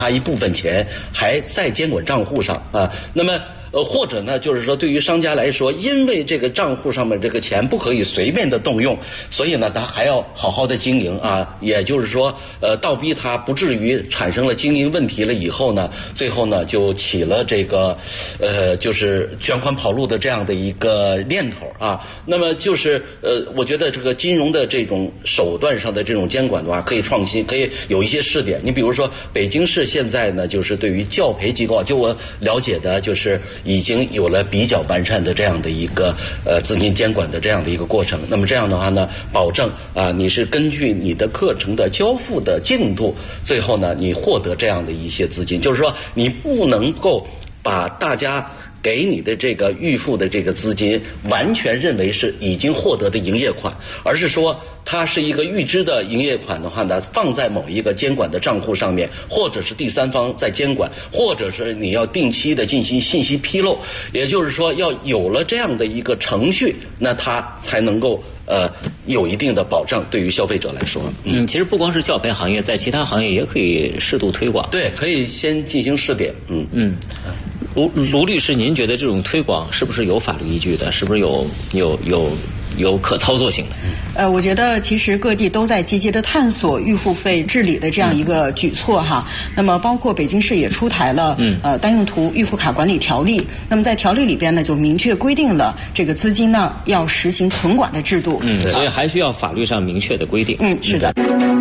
他一部分钱还在监管账户上啊，那么或者呢，就是说对于商家来说，因为这个账户上面这个钱不可以随便的动用，所以呢，他还要好好的经营啊，也就是说，倒逼他不至于产生了经营问题了以后呢，最后呢就起了这个就是卷款跑路的这样的一个念头啊。那么就是我觉得这个金融的这种手段上的这种监管的话，可以创新，可以有一些试点。你比如说北京市现在呢，就是对于教培机构，就我了解的，就是已经有了比较完善的这样的一个资金监管的这样的一个过程。那么这样的话呢，保证啊你是根据你的课程的交付的进度，最后呢你获得这样的一些资金。就是说你不能够把大家给你的这个预付的这个资金完全认为是已经获得的营业款，而是说它是一个预支的营业款的话呢，放在某一个监管的账户上面，或者是第三方在监管，或者是你要定期的进行信息披露，也就是说要有了这样的一个程序，那它才能够有一定的保障，对于消费者来说。 其实不光是教培行业，在其他行业也可以适度推广。 对，可以先进行试点。 卢律师，您觉得这种推广是不是有法律依据的？是不是有可操作性的？ 我觉得其实各地都在积极的探索预付费治理的这样一个举措哈。那么包括北京市也出台了单用途预付卡管理条例。那么在条例里边呢，就明确规定了这个资金呢要实行存管的制度。 所以还需要法律上明确的规定。 是的。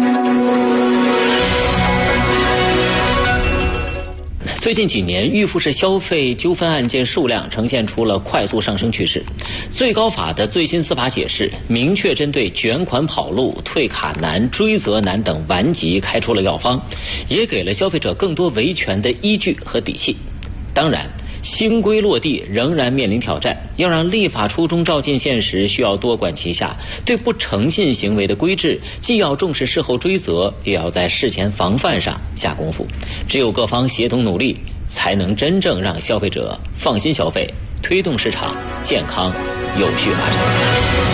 最近几年，预付式消费纠纷案件数量呈现出了快速上升趋势。最高法的最新司法解释明确针对卷款跑路、退卡难、追责难等顽疾开出了药方，也给了消费者更多维权的依据和底气。当然，新规落地仍然面临挑战，要让立法初衷照进现实，需要多管齐下。对不诚信行为的规制，既要重视事后追责，也要在事前防范上下功夫。只有各方协同努力，才能真正让消费者放心消费，推动市场健康有序发展。